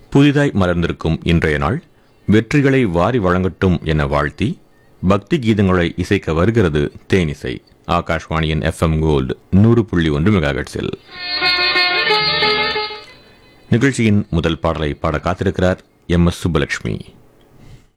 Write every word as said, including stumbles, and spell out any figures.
புதிதாய் மலர்ந்திருக்கும் இன்றைய நாள் வெற்றிகளை வாரி வழங்கட்டும் என வாழ்த்தி பக்தி கீதங்களை இசைக்க வருகிறது தேனிசை. ஆகாஷ்வாணியின் எஃப் எம் கோல்டு நூறு புள்ளி ஒன்று மெகாஹெர்ட்ஸில். நிகழ்ச்சியின் முதல் பாடலை பாட காத்திருக்கிறார் எம் எஸ் சுப்பலட்சுமி.